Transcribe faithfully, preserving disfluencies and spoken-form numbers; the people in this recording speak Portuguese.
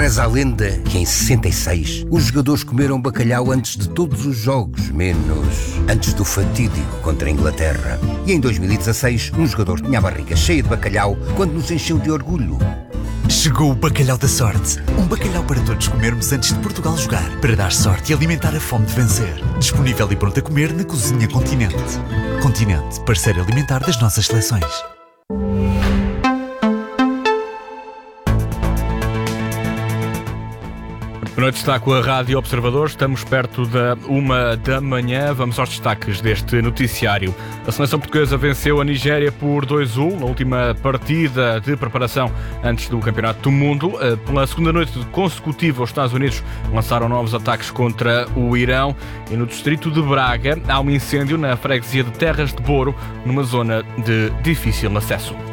Reza a lenda que em sessenta e seis os jogadores comeram bacalhau antes de todos os jogos, menos antes do fatídico contra a Inglaterra. E em dois mil e dezasseis um jogador tinha a barriga cheia de bacalhau quando nos encheu de orgulho. Chegou o Bacalhau da Sorte. Um bacalhau para todos comermos antes de Portugal jogar, para dar sorte e alimentar a fome de vencer. Disponível e pronto a comer na Cozinha Continente. Continente, parceiro alimentar das nossas seleções. Boa noite, está com a Rádio Observador. Estamos perto da uma da manhã. Vamos aos destaques deste noticiário. A seleção portuguesa venceu a Nigéria por dois a um na última partida de preparação antes do Campeonato do Mundo. Pela segunda noite consecutiva, os Estados Unidos lançaram novos ataques contra o Irão. E no distrito de Braga há um incêndio na freguesia de Terras de Boro, numa zona de difícil acesso.